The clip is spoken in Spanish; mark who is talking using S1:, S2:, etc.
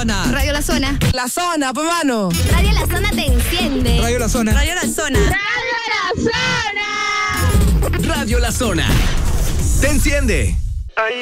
S1: Radio La Zona.
S2: La Zona, pues, mano.
S1: Radio La Zona te enciende.
S3: Radio La Zona.
S1: Radio La Zona.
S4: Radio La Zona. Te enciende.